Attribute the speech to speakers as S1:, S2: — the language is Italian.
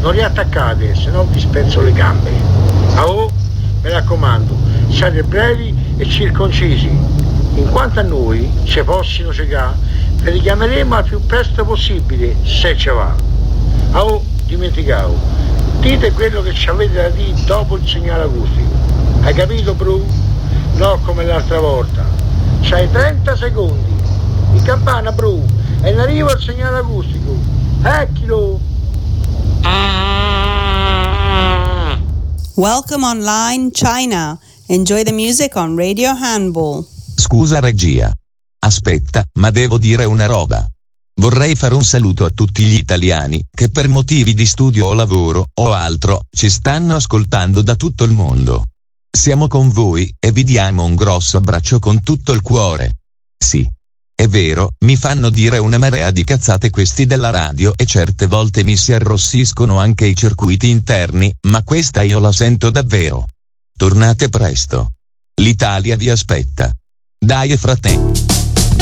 S1: non riattaccate, se no vi spezzo le gambe. Oh, mi raccomando, siate brevi e circoncisi. In quanto a noi, se fossimo cecà, vi richiameremo al più presto possibile, se ce va. Oh, dimenticavo, dite quello che ci avete da dire dopo il segnale acustico. Hai capito, bro? No, come l'altra volta. C'hai 30 secondi. In campana, bro, e in arrivo il segnale acustico. Ecchilo!
S2: Welcome online, China. Enjoy the music on Radio Handball.
S3: Scusa regia. Aspetta, ma devo dire una roba. Vorrei fare un saluto a tutti gli italiani che per motivi di studio o lavoro o altro ci stanno ascoltando da tutto il mondo. Siamo con voi e vi diamo un grosso abbraccio con tutto il cuore. Sì. È vero, mi fanno dire una marea di cazzate questi della radio e certe volte mi si arrossiscono anche i circuiti interni, ma questa io la sento davvero. Tornate presto. L'Italia vi aspetta. Dai frate.